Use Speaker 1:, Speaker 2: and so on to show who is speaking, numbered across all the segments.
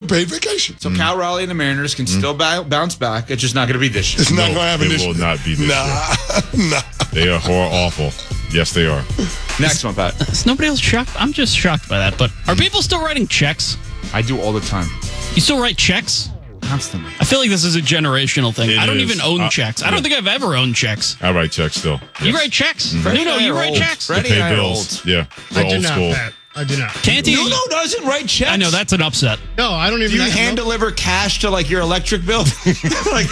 Speaker 1: paid vacation.
Speaker 2: So Cal Raleigh and the Mariners can still bounce back. It's just not going to be this year.
Speaker 1: It's not going to happen this year.
Speaker 3: It will not be this year.
Speaker 1: Nah.
Speaker 3: They are awful. Yes, they are.
Speaker 2: Next one, Pat.
Speaker 4: Is nobody else shocked? I'm just shocked by that. But are people still writing checks?
Speaker 2: I do all the time.
Speaker 4: You still write checks?
Speaker 2: Constantly.
Speaker 4: I feel like this is a generational thing. I don't even own checks. I don't
Speaker 3: yeah.
Speaker 4: think I've ever owned checks.
Speaker 3: I write checks still.
Speaker 4: You write checks?
Speaker 2: Freddie
Speaker 4: Nuno,
Speaker 2: and I
Speaker 4: you
Speaker 2: are
Speaker 4: write
Speaker 2: old.
Speaker 4: checks?
Speaker 2: Freddie
Speaker 3: Pay
Speaker 2: and I are
Speaker 3: bills.
Speaker 2: old.
Speaker 3: Yeah, we're
Speaker 5: I do
Speaker 3: old
Speaker 5: not,
Speaker 3: school.
Speaker 5: Pat. I do not.
Speaker 4: Can't you?
Speaker 2: Nuno doesn't write checks.
Speaker 4: I know, that's an upset.
Speaker 5: No, I don't even.
Speaker 2: Do you hand deliver cash to like your electric bill? Like,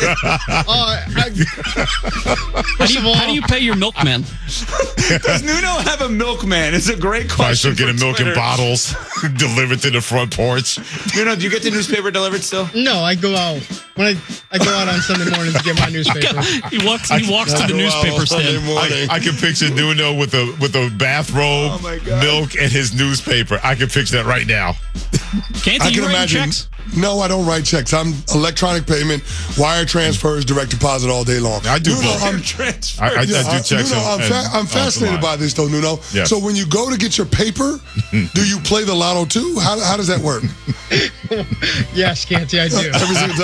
Speaker 4: How do you pay your milkman?
Speaker 2: does Nuno have a milkman? It's a great question.
Speaker 3: I still get
Speaker 2: for
Speaker 3: milk in
Speaker 2: Twitter.
Speaker 3: bottles delivered to the front porch.
Speaker 2: Nuno, do you get the newspaper delivered still?
Speaker 5: No, I go out when I go out on Sunday morning to get my newspaper.
Speaker 4: He walks to the newspaper stand.
Speaker 3: I can picture Nuno with a bathrobe,
Speaker 2: Oh, my God.
Speaker 3: milk, and his newspaper. I can picture that right now.
Speaker 4: Can't
Speaker 1: I
Speaker 4: you
Speaker 1: can
Speaker 4: write
Speaker 1: imagine.
Speaker 4: checks?
Speaker 1: No, I don't write checks. I'm electronic payment, wire transfers, direct deposit all day long.
Speaker 3: I do
Speaker 1: Nuno,
Speaker 3: both.
Speaker 1: I'm
Speaker 2: Transfer.
Speaker 3: I do checks.
Speaker 1: Nuno, I'm fascinated
Speaker 3: online.
Speaker 1: by this, though, Nuno.
Speaker 3: Yes.
Speaker 1: So when you go to get your paper, do you play the lotto too? How does that work?
Speaker 5: Yes, Canty, I do.
Speaker 1: Every single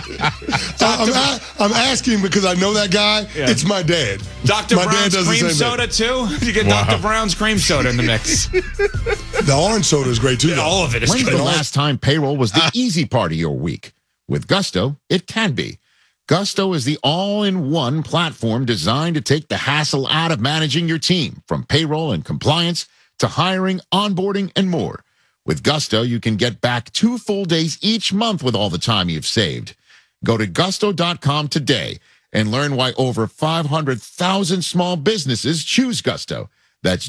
Speaker 1: time. I'm asking because I know that guy.
Speaker 2: Yeah.
Speaker 1: It's my dad.
Speaker 2: Dr.
Speaker 1: My dad
Speaker 2: Brown's
Speaker 1: does the
Speaker 2: cream
Speaker 1: same thing.
Speaker 2: soda, too? You get
Speaker 3: Wow.
Speaker 2: Dr. Brown's cream soda in the mix.
Speaker 1: The orange soda is great, too. though.
Speaker 2: All of it is
Speaker 6: When's
Speaker 2: good.
Speaker 6: the last time payroll was the easy part of your week? With Gusto, it can be. Gusto is the all-in-one platform designed to take the hassle out of managing your team, from payroll and compliance to hiring, onboarding, and more. With Gusto, you can get back 2 full days each month with all the time you've saved. Go to gusto.com today and learn why over 500,000 small businesses choose Gusto. That's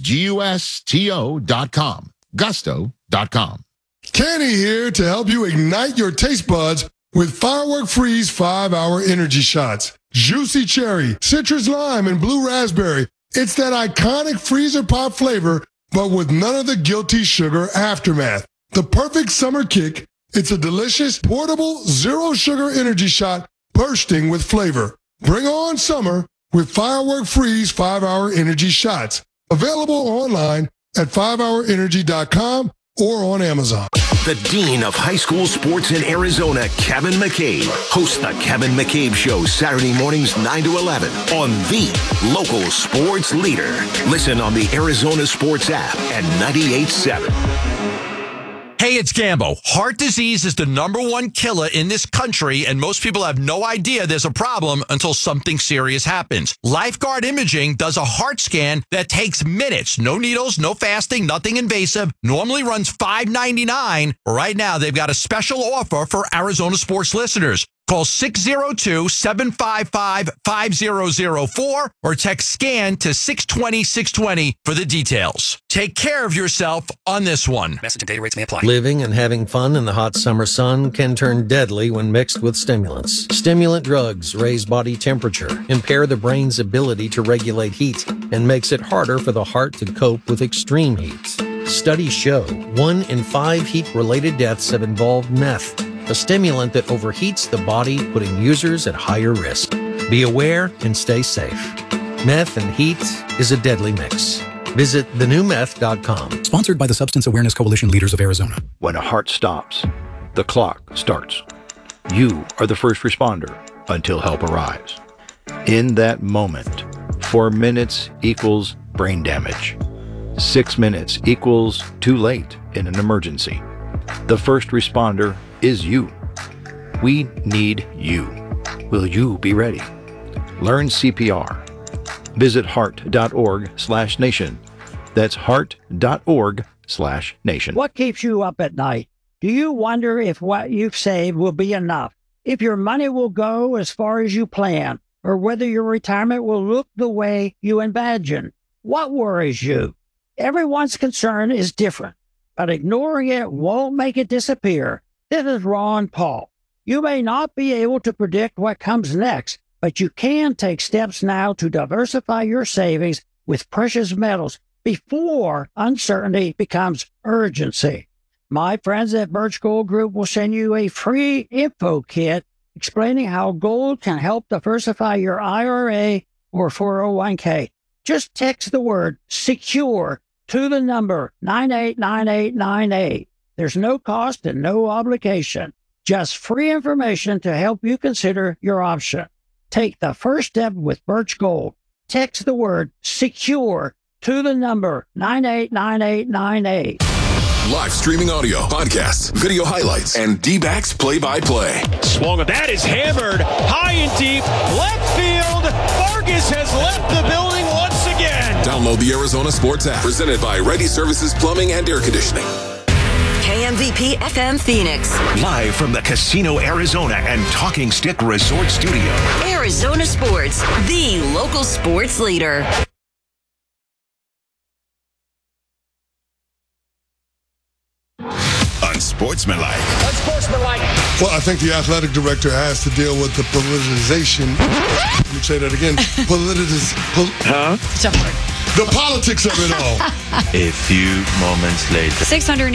Speaker 6: GUSTO.com. Gusto.com.
Speaker 1: Kenny here to help you ignite your taste buds with Firework Freeze 5-hour energy shots. Juicy cherry, citrus lime, and blue raspberry. It's that iconic freezer pop flavor, but with none of the guilty sugar aftermath. The perfect summer kick. It's a delicious, portable, zero sugar energy shot bursting with flavor. Bring on summer with Firework Freeze 5-hour energy shots. Available online at 5hourenergy.com or on Amazon.
Speaker 7: The Dean of High School Sports in Arizona, Kevin McCabe, hosts the Kevin McCabe Show Saturday mornings 9 to 11 on the local sports leader. Listen on the Arizona Sports app and 98.7.
Speaker 8: Hey, it's Gambo. Heart disease is the #1 killer in this country, and most people have no idea there's a problem until something serious happens. Lifeguard Imaging does a heart scan that takes minutes. No needles, no fasting, nothing invasive. Normally runs $5.99. Right now, they've got a special offer for Arizona sports listeners. Call 602-755-5004 or text SCAN to 620-620 for the details. Take care of yourself on this one.
Speaker 9: Message and data rates may apply.
Speaker 10: Living and having fun in the hot summer sun can turn deadly when mixed with stimulants. Stimulant drugs raise body temperature, impair the brain's ability to regulate heat, and makes it harder for the heart to cope with extreme heat. Studies show 1 in 5 heat-related deaths have involved meth, a stimulant that overheats the body, putting users at higher risk. Be aware and stay safe. Meth and heat is a deadly mix. Visit thenewmeth.com.
Speaker 9: Sponsored by the Substance Awareness Coalition Leaders of Arizona.
Speaker 11: When a heart stops, the clock starts. You are the first responder until help arrives. In that moment, 4 minutes equals brain damage. 6 minutes equals too late in an emergency. The first responder is you. We need you. Will you be ready? Learn CPR. Visit heart.org/nation. That's heart.org/nation.
Speaker 12: What keeps you up at night? Do you wonder if what you've saved will be enough? If your money will go as far as you plan? Or whether your retirement will look the way you imagine? What worries you? Everyone's concern is different, but ignoring it won't make it disappear. This is Ron Paul. You may not be able to predict what comes next, but you can take steps now to diversify your savings with precious metals before uncertainty becomes urgency. My friends at Birch Gold Group will send you a free info kit explaining how gold can help diversify your IRA or 401k. Just text the word SECURE to the number 989898. There's no cost and no obligation. Just free information to help you consider your option. Take the first step with Birch Gold. Text the word SECURE to the number 989898.
Speaker 13: Live streaming audio, podcasts, video highlights, and D-backs play-by-play.
Speaker 14: Swung at that is hammered high and deep left field. Vargas has left the building once again.
Speaker 13: Download the Arizona Sports app, presented by Ready Services Plumbing and Air Conditioning.
Speaker 15: KMVP FM Phoenix.
Speaker 7: Live from the Casino Arizona and Talking Stick Resort Studio.
Speaker 15: Arizona Sports, the local sports leader.
Speaker 13: Unsportsmanlike.
Speaker 14: Unsportsmanlike.
Speaker 1: Well, I think the athletic director has to deal with the politicization. Let me say that again. The politics of it all.
Speaker 16: A few moments later.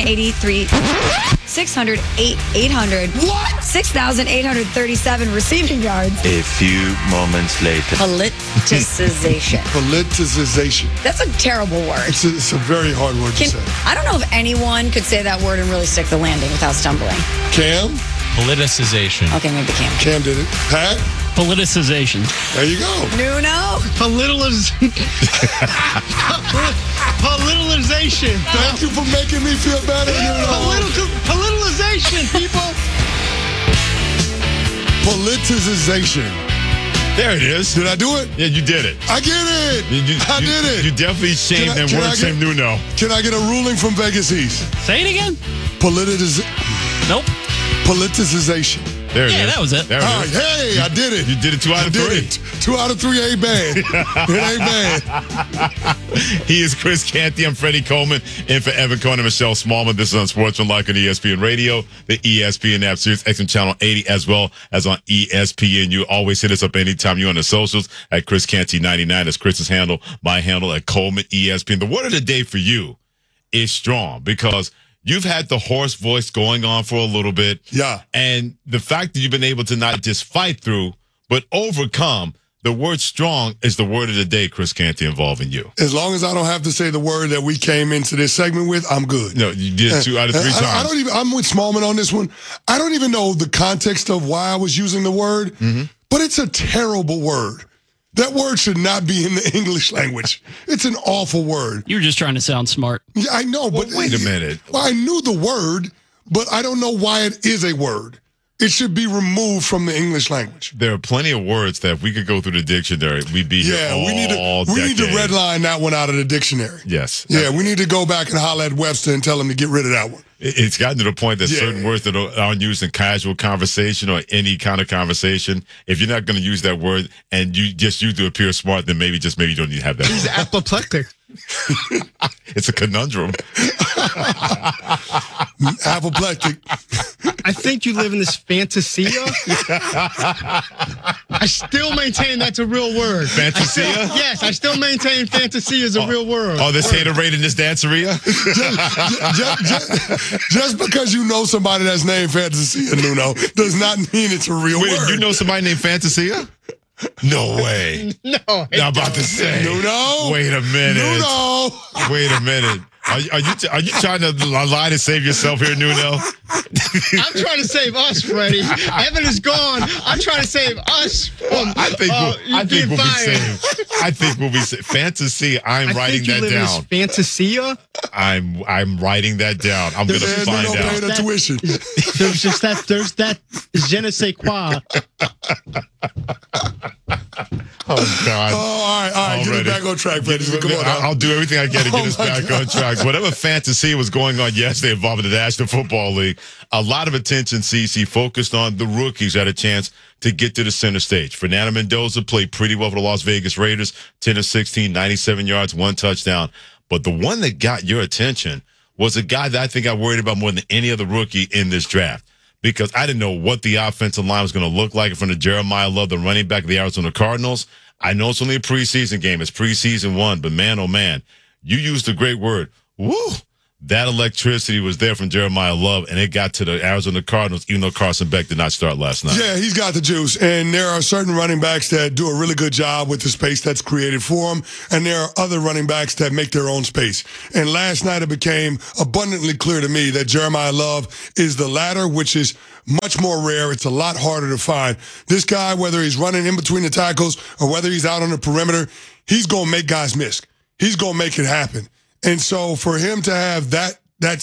Speaker 17: 800. What? 6,837 receiving yards.
Speaker 16: A few moments later.
Speaker 17: Politicization.
Speaker 1: Politicization.
Speaker 17: That's a terrible word.
Speaker 1: It's a very hard word to say.
Speaker 17: I don't know if anyone could say that word and really stick the landing without stumbling.
Speaker 1: Cam?
Speaker 4: Politicization.
Speaker 17: Okay, maybe Cam.
Speaker 1: Cam did it. Pat?
Speaker 4: Politicization.
Speaker 1: There you go.
Speaker 17: Nuno?
Speaker 5: Politicization.
Speaker 1: Thank you for making me feel better, Nuno.
Speaker 5: Politicization, people.
Speaker 1: Politicization.
Speaker 3: There it is.
Speaker 1: Did I do it?
Speaker 3: Yeah, you did it.
Speaker 1: I get it. I did it.
Speaker 3: You definitely shamed and word shamed Nuno.
Speaker 1: Can I get a ruling from Vegas East?
Speaker 4: Say it again. Nope.
Speaker 1: Politicization.
Speaker 3: There it is.
Speaker 4: Yeah, that was it.
Speaker 3: There it
Speaker 1: All
Speaker 3: is.
Speaker 1: right, hey, I did it.
Speaker 3: You did it 2 out of 3.
Speaker 1: 2 out of 3 ain't bad. It ain't bad.
Speaker 3: He is Chris Canty. I'm Freddie Coleman. In for Evan Cohen and Michelle Smallman. This is on Sportsmanlike on ESPN Radio, the ESPN app, Sirius XM Channel 80, as well as on ESPN. You always hit us up anytime you're on the socials at Chris Canty 99. That's Chris's handle. My handle at Coleman ESPN. The word of the day for you is strong, because you've had the hoarse voice going on for a little bit.
Speaker 1: Yeah.
Speaker 3: And the fact that you've been able to not just fight through, but overcome, the word strong is the word of the day, Chris Canty, involving you.
Speaker 1: As long as I don't have to say the word that we came into this segment with, I'm good.
Speaker 3: No, you did 2 out of 3 times.
Speaker 1: I'm with Smallman on this one. I don't even know the context of why I was using the word, but it's a terrible word. That word should not be in the English language. It's an awful word.
Speaker 4: You were just trying to sound smart.
Speaker 1: Yeah, I know, but
Speaker 3: wait a minute.
Speaker 1: Well, I knew the word, but I don't know why it is a word. It should be removed from the English language.
Speaker 3: There are plenty of words that if we could go through the dictionary, we'd be here all
Speaker 1: we need to redline that one out of the dictionary.
Speaker 3: Yes.
Speaker 1: Yeah, we need to go back and holler at Webster and tell him to get rid of that one.
Speaker 3: It's gotten to the point that certain words that aren't used in casual conversation or any kind of conversation, if you're not going to use that word and you just use to appear smart, then maybe you don't need to have that.
Speaker 5: He's apoplectic.
Speaker 3: It's a conundrum.
Speaker 1: Apoplectic.
Speaker 5: I think you live in this fantasia. I still maintain that's a real word.
Speaker 3: Fantasia?
Speaker 5: Yes, I still maintain fantasia is a real word.
Speaker 3: Oh, this haterade in this danceria?
Speaker 1: Just because you know somebody that's named Fantasia, Nuno, does not mean it's a real word.
Speaker 3: You know somebody named Fantasia? No way.
Speaker 5: No.
Speaker 3: I'm about to say.
Speaker 1: Nuno.
Speaker 3: Wait a minute.
Speaker 1: Nuno.
Speaker 3: Wait a minute. Are you trying to lie to save yourself here, Nuno?
Speaker 5: I'm trying to save us, Freddie. Evan is gone. I'm trying to save us from
Speaker 3: I think we'll be saved. I think we'll be saved. Fantasy, I'm writing that down.
Speaker 5: Fantasia?
Speaker 3: I'm writing that down. I'm going to find out.
Speaker 1: Pay the tuition.
Speaker 5: There's that je ne sais quoi.
Speaker 3: Oh, God.
Speaker 1: Oh, all right. Get us back on track, Freddie. Come on.
Speaker 3: I'll do everything I can to get us back on track. Whatever fantasy was going on yesterday involving the National Football League, a lot of attention, CC, focused on the rookies who had a chance to get to the center stage. Fernando Mendoza played pretty well for the Las Vegas Raiders, 10 of 16, 97 yards, 1 touchdown. But the one that got your attention was a guy that I think I worried about more than any other rookie in this draft, because I didn't know what the offensive line was going to look like in front of Jeremiah Love, the running back of the Arizona Cardinals. I know it's only a preseason game. It's preseason 1, but man, oh man, you used a great word. Woo! that electricity was there from Jeremiah Love, and it got to the Arizona Cardinals, even though Carson Beck did not start last night.
Speaker 1: Yeah, he's got the juice, and there are certain running backs that do a really good job with the space that's created for them, and there are other running backs that make their own space. And last night it became abundantly clear to me that Jeremiah Love is the latter, which is much more rare. It's a lot harder to find. This guy, whether he's running in between the tackles or whether he's out on the perimeter, he's going to make guys miss. He's going to make it happen. And so for him to have that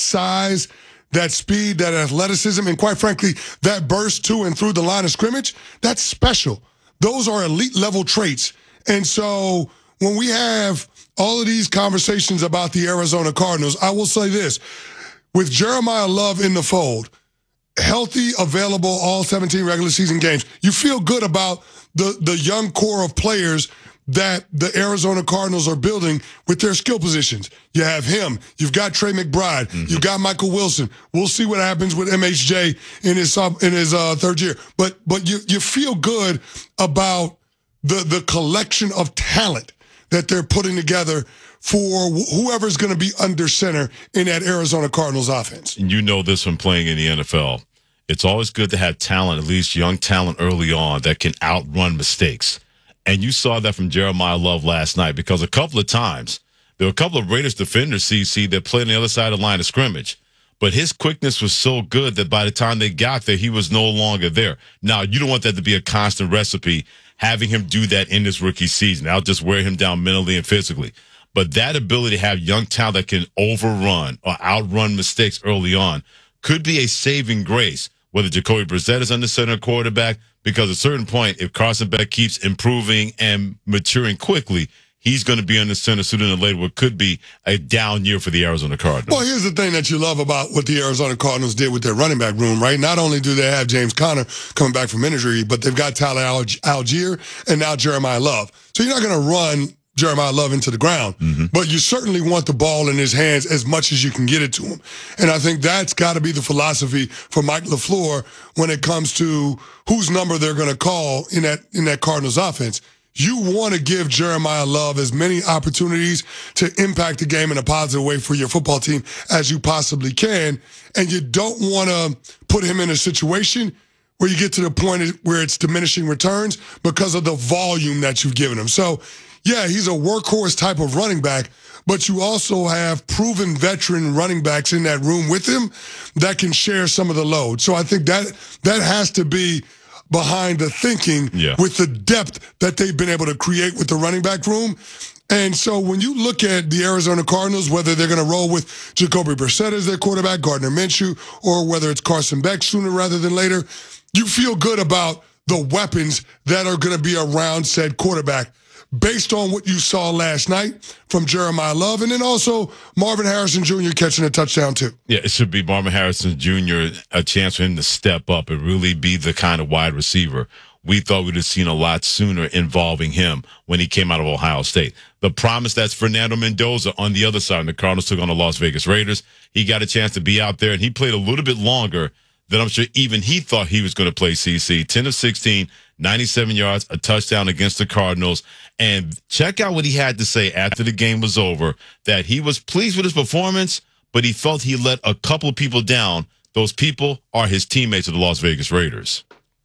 Speaker 1: size, that speed, that athleticism, and quite frankly, that burst to and through the line of scrimmage, that's special. Those are elite level traits. And so when we have all of these conversations about the Arizona Cardinals, I will say this. With Jeremiah Love in the fold, healthy, available, all 17 regular season games, you feel good about the young core of players that the Arizona Cardinals are building with their skill positions. You have him. You've got Trey McBride. You've got Michael Wilson. We'll see what happens with MHJ in his third year. But you feel good about the collection of talent that they're putting together for whoever's going to be under center in that Arizona Cardinals offense.
Speaker 3: And you know this from playing in the NFL. It's always good to have talent, at least young talent early on, that can outrun mistakes. And you saw that from Jeremiah Love last night, because a couple of times, there were a couple of Raiders defenders, CC, that played on the other side of the line of scrimmage. But his quickness was so good that by the time they got there, he was no longer there. Now, you don't want that to be a constant recipe, having him do that in this rookie season. That'll just wear him down mentally and physically. But that ability to have young talent that can overrun or outrun mistakes early on could be a saving grace, whether Jacoby Brissett is under center quarterback, because at a certain point, if Carson Beck keeps improving and maturing quickly, he's going to be under center sooner than later, what could be a down year for the Arizona Cardinals.
Speaker 1: Well, here's the thing that you love about what the Arizona Cardinals did with their running back room, right? Not only do they have James Conner coming back from injury, but they've got Tyler Algier and now Jeremiah Love. So you're not going to run Jeremiah Love into the ground, but you certainly want the ball in his hands as much as you can get it to him. And I think that's got to be the philosophy for Mike LaFleur when it comes to whose number they're going to call in that Cardinals offense. You want to give Jeremiah Love as many opportunities to impact the game in a positive way for your football team as you possibly can, and you don't want to put him in a situation where you get to the point where it's diminishing returns because of the volume that you've given him. So, yeah, he's a workhorse type of running back, but you also have proven veteran running backs in that room with him that can share some of the load. So I think that has to be behind the thinking with the depth that they've been able to create with the running back room. And so when you look at the Arizona Cardinals, whether they're going to roll with Jacoby Brissett as their quarterback, Gardner Minshew, or whether it's Carson Beck sooner rather than later, you feel good about the weapons that are going to be around said quarterback, based on what you saw last night from Jeremiah Love, and then also Marvin Harrison Jr. catching a touchdown too.
Speaker 3: Yeah, it should be Marvin Harrison Jr., a chance for him to step up and really be the kind of wide receiver we thought we'd have seen a lot sooner involving him when he came out of Ohio State. The promise that's Fernando Mendoza on the other side, and the Cardinals took on the Las Vegas Raiders. He got a chance to be out there, and he played a little bit longer than I'm sure even he thought he was going to play, CC. 10 of 16, 97 yards, a touchdown against the Cardinals. And check out what he had to say after the game was over, that he was pleased with his performance, but he felt he let a couple of people down. Those people are his teammates of the Las Vegas Raiders.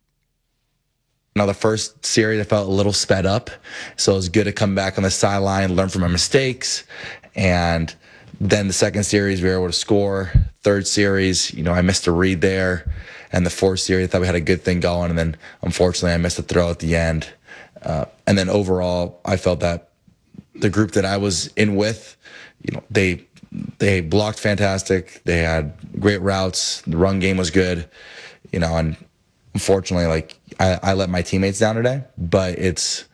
Speaker 18: Now, the first series, I felt a little sped up, so it was good to come back on the sideline, learn from my mistakes, and then the second series, we were able to score. Third series, I missed a read there, and the fourth series, I thought we had a good thing going, and then unfortunately, I missed a throw at the end. And then overall, I felt that the group that I was in with, they blocked fantastic. They had great routes. The run game was good, and unfortunately, I let my teammates down today, but it's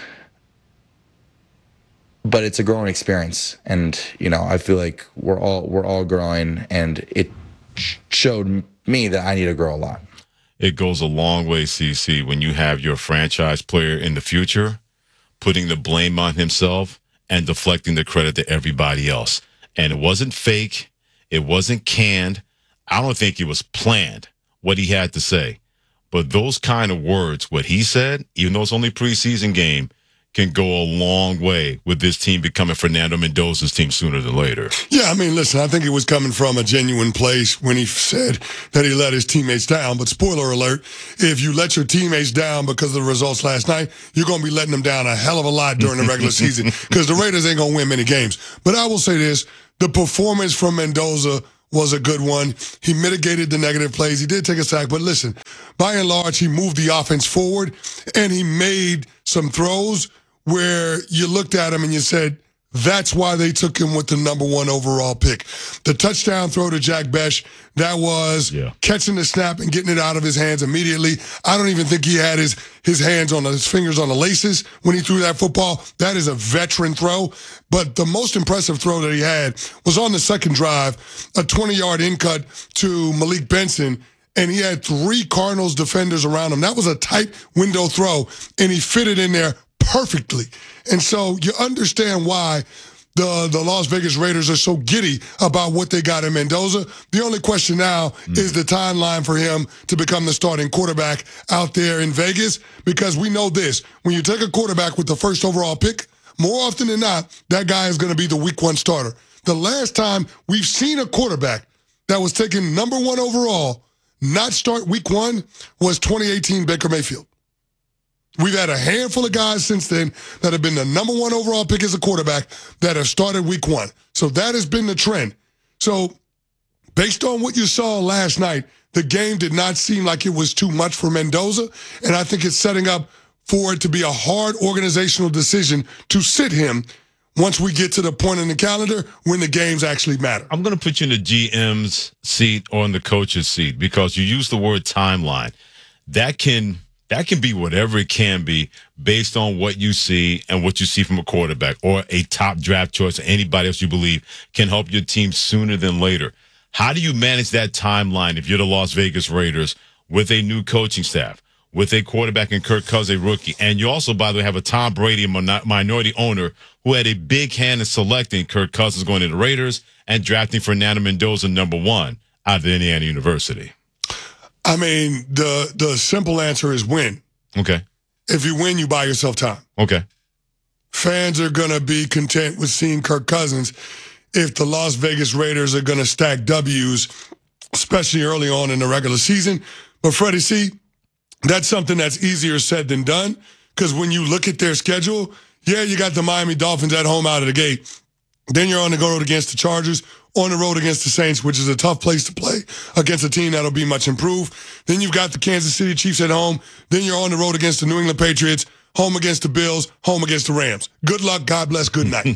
Speaker 18: a growing experience, and I feel like we're all growing, and it showed me that I need to grow a lot.
Speaker 3: It goes a long way, CC, when you have your franchise player in the future putting the blame on himself and deflecting the credit to everybody else. And it wasn't fake. It wasn't canned. I don't think it was planned, what he had to say. But those kind of words, what he said, even though it's only preseason game, can go a long way with this team becoming Fernando Mendoza's team sooner than later.
Speaker 1: Yeah, I mean, listen, I think it was coming from a genuine place when he said that he let his teammates down. But spoiler alert, if you let your teammates down because of the results last night, you're going to be letting them down a hell of a lot during the regular season because the Raiders ain't going to win many games. But I will say this, the performance from Mendoza was a good one. He mitigated the negative plays. He did take a sack. But listen, by and large, he moved the offense forward, and he made some throws where you looked at him and you said, that's why they took him with the number 1 overall pick. The touchdown throw to Jack Besh, that was catching the snap and getting it out of his hands immediately. I don't even think he had his hands on his fingers on the laces when he threw that football. That is a veteran throw. But the most impressive throw that he had was on the second drive, a 20-yard in-cut to Malik Benson, and he had 3 Cardinals defenders around him. That was a tight window throw, and he fit it in there perfectly. And so you understand why the Las Vegas Raiders are so giddy about what they got in Mendoza. The only question now is the timeline for him to become the starting quarterback out there in Vegas, because we know this. When you take a quarterback with the first overall pick, more often than not, that guy is going to be the week 1 starter. The last time we've seen a quarterback that was taken number 1 overall not start week 1 was 2018 Baker Mayfield. We've had a handful of guys since then that have been the number 1 overall pick as a quarterback that have started week 1. So that has been the trend. So based on what you saw last night, the game did not seem like it was too much for Mendoza, and I think it's setting up for it to be a hard organizational decision to sit him once we get to the point in the calendar when the games actually matter.
Speaker 3: I'm going to put you in the GM's seat or in the coach's seat because you use the word timeline. That can be whatever it can be based on what you see and what you see from a quarterback or a top draft choice or anybody else you believe can help your team sooner than later. How do you manage that timeline if you're the Las Vegas Raiders with a new coaching staff, with a quarterback in Kirk Cousins, a rookie, and you also, by the way, have a Tom Brady, a minority owner, who had a big hand in selecting Kirk Cousins going to the Raiders and drafting Fernando Mendoza number 1 out of Indiana University?
Speaker 1: I mean, the simple answer is win.
Speaker 3: Okay.
Speaker 1: If you win, you buy yourself time.
Speaker 3: Okay.
Speaker 1: Fans are going to be content with seeing Kirk Cousins if the Las Vegas Raiders are going to stack W's, especially early on in the regular season. But Freddie C., that's something that's easier said than done, because when you look at their schedule, yeah, you got the Miami Dolphins at home out of the gate. Then you're on the road against the Chargers, on the road against the Saints, which is a tough place to play against a team that'll be much improved. Then you've got the Kansas City Chiefs at home. Then you're on the road against the New England Patriots, home against the Bills, home against the Rams. Good luck, God bless, good night.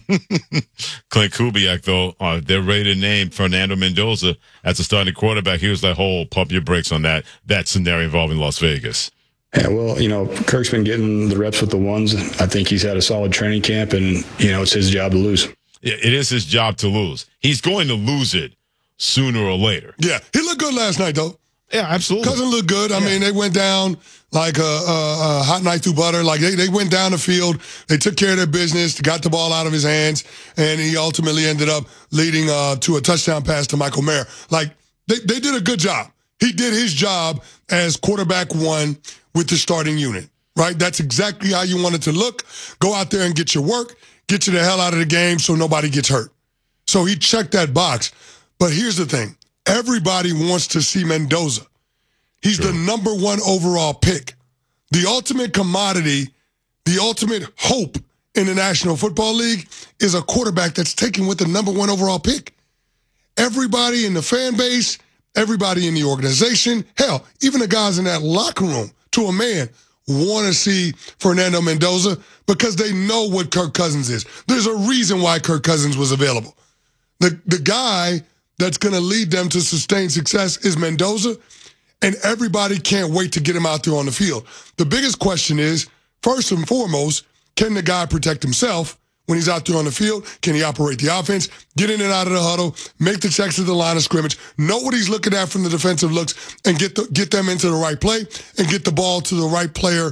Speaker 3: Clint Kubiak, though, they're ready to name Fernando Mendoza as a starting quarterback. He was like, pump your brakes on that scenario involving Las Vegas.
Speaker 19: Yeah, well, Kirk's been getting the reps with the ones. I think he's had a solid training camp, and, it's his job to lose.
Speaker 3: It is his job to lose. He's going to lose it sooner or later.
Speaker 1: Yeah, he looked good last night, though.
Speaker 3: Yeah, absolutely.
Speaker 1: Cousins looked good. I mean, they went down like a hot knife through butter. Like, they went down the field. They took care of their business, got the ball out of his hands, and he ultimately ended up leading to a touchdown pass to Michael Mayer. Like, they did a good job. He did his job as quarterback 1 with the starting unit, right? That's exactly how you want it to look. Go out there and get your work. Get you the hell out of the game so nobody gets hurt. So he checked that box. But here's the thing. Everybody wants to see Mendoza. He's the number 1 overall pick. The ultimate commodity, the ultimate hope in the National Football League is a quarterback that's taken with the number 1 overall pick. Everybody in the fan base, everybody in the organization, hell, even the guys in that locker room, to a man, want to see Fernando Mendoza because they know what Kirk Cousins is. There's a reason why Kirk Cousins was available. The guy that's going to lead them to sustained success is Mendoza, and everybody can't wait to get him out there on the field. The biggest question is, first and foremost, can the guy protect himself when he's out there on the field? Can he operate the offense, get in and out of the huddle, make the checks at the line of scrimmage, know what he's looking at from the defensive looks, and get them into the right play and get the ball to the right player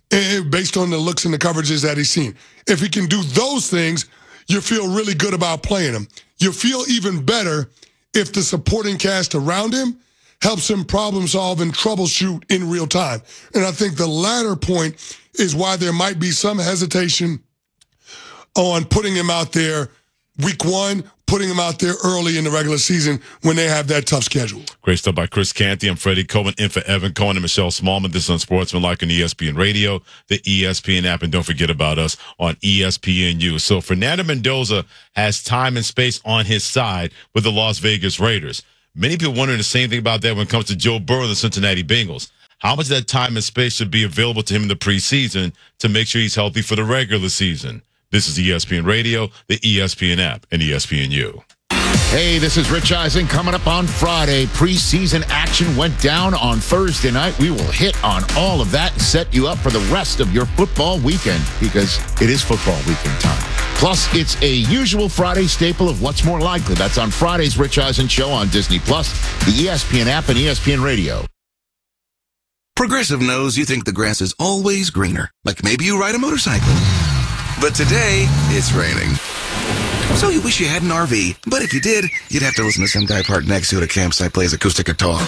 Speaker 1: based on the looks and the coverages that he's seen. If he can do those things, you feel really good about playing him. You feel even better if the supporting cast around him helps him problem solve and troubleshoot in real time. And I think the latter point is why there might be some hesitation on putting him out there week one, putting him out there early in the regular season when they have that tough schedule.
Speaker 3: Great stuff by Chris Canty. I'm Freddie Coleman, in for Evan Cohen and Michelle Smallman. This is on Sportsmanlike on ESPN Radio, the ESPN app, and don't forget about us on ESPNU. So Fernando Mendoza has time and space on his side with the Las Vegas Raiders. Many people wondering the same thing about that when it comes to Joe Burrow and the Cincinnati Bengals. How much of that time and space should be available to him in the preseason to make sure he's healthy for the regular season? This is ESPN Radio, the ESPN app, and ESPNU.
Speaker 6: Hey, this is Rich Eisen. Coming up on Friday, preseason action went down on Thursday night. We will hit on all of that and set you up for the rest of your football weekend, because it is football weekend time. Plus, it's a usual Friday staple of What's More Likely. That's on Friday's Rich Eisen Show on Disney+, the ESPN app, and ESPN Radio.
Speaker 20: Progressive knows you think the grass is always greener, like maybe you ride a motorcycle. But today, it's raining. So you wish you had an RV, but if you did, you'd have to listen to some guy parked next to it at a campsite plays acoustic guitar.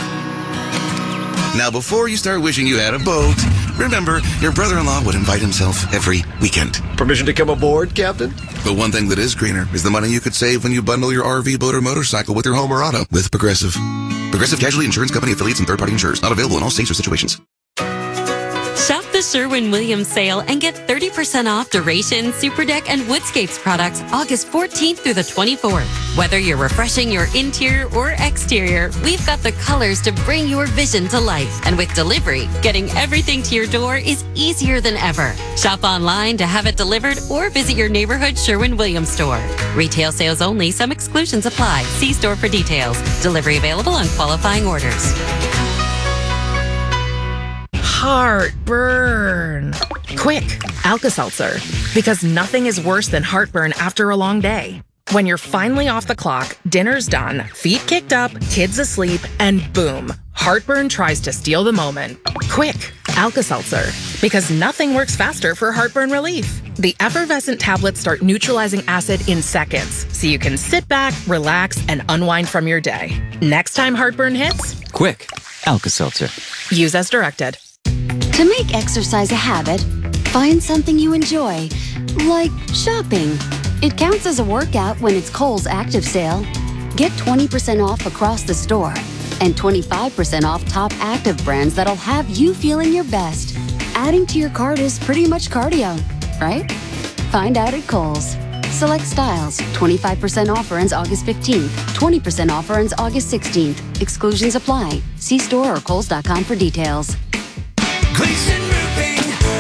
Speaker 20: Now, before you start wishing you had a boat, remember, your brother-in-law would invite himself every weekend.
Speaker 21: Permission to come aboard, Captain?
Speaker 20: But one thing that is greener is the money you could save when you bundle your RV, boat, or motorcycle with your home or auto with Progressive. Progressive Casualty Insurance Company affiliates and third-party insurers. Not available in all states or situations.
Speaker 22: Shop the Sherwin-Williams sale and get 30% off Duration, Super Deck, and Woodscapes products August 14th through the 24th. Whether you're refreshing your interior or exterior, we've got the colors to bring your vision to life. And with delivery, getting everything to your door is easier than ever. Shop online to have it delivered or visit your neighborhood Sherwin-Williams store. Retail sales only. Some exclusions apply. See store for details. Delivery available on qualifying orders.
Speaker 23: Heartburn. Quick, Alka-Seltzer. Because nothing is worse than heartburn after a long day. When you're finally off the clock, dinner's done, feet kicked up, kids asleep, and boom, heartburn tries to steal the moment. Quick, Alka-Seltzer. Because nothing works faster for heartburn relief. The effervescent tablets start neutralizing acid in seconds, so you can sit back, relax, and unwind from your day. Next time heartburn hits,
Speaker 24: quick, Alka-Seltzer.
Speaker 23: Use as directed.
Speaker 25: To make exercise a habit, find something you enjoy, like shopping. It counts as a workout when it's Kohl's Active Sale. Get 20% off across the store and 25% off top active brands that'll have you feeling your best. Adding to your cart is pretty much cardio, right? Find out at Kohl's. Select styles. 25% offer ends August 15th. 20% offer ends August 16th. Exclusions apply. See store or Kohls.com for details.
Speaker 26: Gleason Roofing.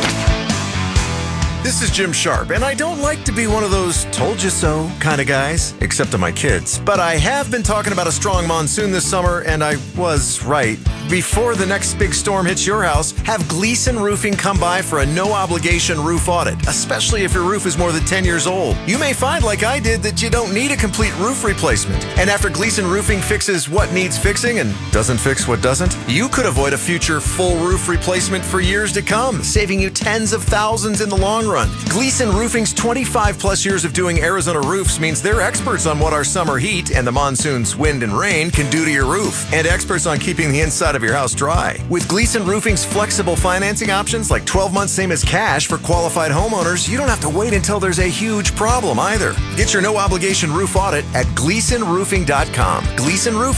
Speaker 26: This is Jim Sharp, and I don't like to be one of those told you so kind of guys, except to my kids. But I have been talking about a strong monsoon this summer, and I was right. Before the next big storm hits your house, have Gleason Roofing come by for a no-obligation roof audit, especially if your roof is more than 10 years old. You may find, like I did, that you don't need a complete roof replacement. And after Gleason Roofing fixes what needs fixing and doesn't fix what doesn't, you could avoid a future full roof replacement for years to come, saving you tens of thousands in the long run. Gleason Roofing's 25-plus years of doing Arizona roofs means they're experts on what our summer heat and the monsoon's wind and rain can do to your roof, and experts on keeping the inside of your house dry. With Gleason Roofing's flexible financing options like 12 months same as cash for qualified homeowners, you don't have to wait until there's a huge problem either. Get your no-obligation roof audit at GleasonRoofing.com. Gleason Roofing.